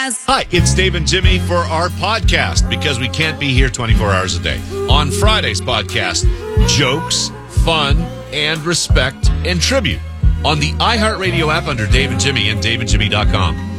has. Hi, it's Dave and Jimmy for our podcast because we can't be here 24 hours a day. On Friday's podcast, jokes, fun, and respect and tribute on the iHeartRadio app under Dave and Jimmy and DaveandJimmy.com.